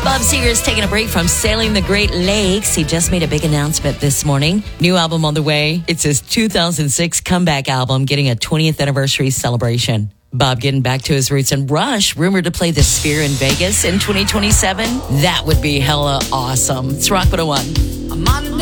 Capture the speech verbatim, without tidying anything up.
Bob Seger is taking a break from sailing the Great Lakes. He just made a big announcement this morning. New album on the way. It's his two thousand six comeback album, getting a twentieth anniversary celebration. Bob getting back to his roots, and Rush rumored to play the Sphere in Vegas in twenty twenty-seven. That would be hella awesome. It's Rock one oh one. I'm on